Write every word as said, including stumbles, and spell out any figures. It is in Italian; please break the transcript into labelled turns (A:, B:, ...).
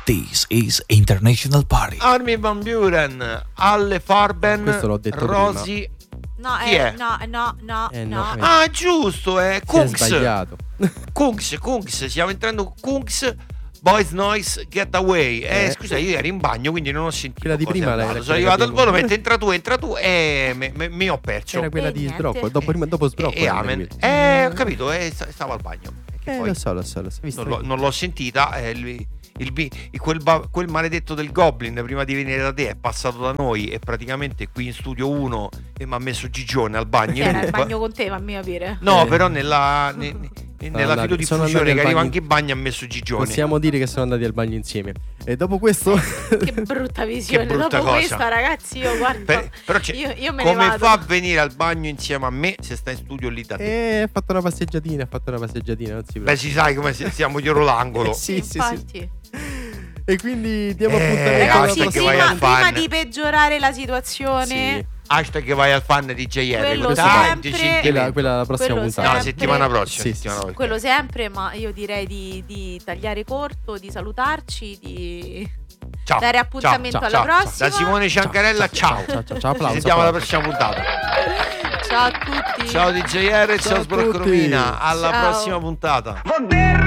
A: This is International Party.
B: Armin van Buuren, Alle Farben,
C: Questo l'ho detto
B: Rosi.
D: No,
B: Chi
D: eh,
B: è?
D: no, no, no,
C: Eh, no,
D: no.
C: vedi.
B: Ah, giusto, è
C: Si è
B: Kungs.
C: sbagliato.
B: Kungs, Kungs, stiamo entrando Kungs. Boys Noise Getaway. Eh,
C: Eh.
B: scusa, io ero in bagno, quindi non ho sentito.
C: Quella di
B: cosa
C: prima
B: è
C: era
B: andato.
C: quella
B: Sono arrivato al
C: che
B: volo,
C: abbiamo-
B: mentre entra tu, entra tu e me- me- mi ho perso.
C: Era quella
D: E
C: di
D: niente.
C: sbrocco. Dopo, prima, dopo sbrocco.
B: E, e
C: era
B: amen.
C: quella.
B: Eh, ho capito, eh, sta- stavo al bagno. Che
C: Eh,
B: poi
C: lo so, lo so, lo so. Visto
B: non, l'ho,
C: che-
B: non l'ho sentita. eh, il- il bi- quel, ba- quel maledetto del Goblin prima di venire da te è passato da noi e praticamente qui in studio uno e mi ha messo Gigione al bagno.
D: Che
B: Io
D: era il
B: non-
D: bagno con te, fammi capire.
B: No,
C: Eh.
B: però nella, ne- ne- nella
C: andati-
B: filo
C: sono
B: diffusione
C: andati
B: che
C: al
B: arriva
C: bagno-
B: anche in bagno ha messo Gigione.
C: Possiamo dire che sono andati al bagno insieme. E dopo questo.
D: Che brutta visione.
B: Che brutta
D: Dopo
B: cosa.
D: questa, ragazzi, io guardo.
B: Per- però c'è-
D: io, io me ne
B: come
D: vado.
B: fa a venire al bagno insieme a me se sta in studio lì da te?
C: Eh, ha fatto una passeggiatina, ha fatto una passeggiatina, non si
B: Beh,
C: preoccupi.
B: si sai come se siamo dietro l'angolo.
C: Sì, sì, sì.
D: Infatti.
C: E quindi diamo
B: Eh,
C: appuntamento alla
D: Ragazzi,
B: hashtag
C: prossima.
B: vai
D: prima,
B: al fan.
D: prima di peggiorare la situazione,
C: Sì.
B: Hashtag vai al fan di J R.
D: Quello
B: con
D: sempre-
B: tanti
C: Quella,
B: sentimenti.
C: quella la prossima
D: Quello
C: puntata.
B: No, la
D: sempre-
B: settimana prossima.
C: Sì,
B: settimana
C: sì,
B: prossima.
D: quello sempre, ma io direi di, di tagliare corto, di salutarci, di
B: Ciao.
D: dare appuntamento
B: ciao,
D: alla
B: ciao,
D: prossima.
B: Da Simone Ciancarella, ciao.
C: Ciao, ciao, ciao,
B: Ci
C: applauso,
B: sentiamo alla
C: applauso.
B: prossima puntata.
D: Ciao a tutti.
B: Ciao D J R, ciao,
C: Ciao a
B: Sbrocco
C: tutti.
B: Romina. Alla
D: Ciao.
B: prossima puntata.
E: Von der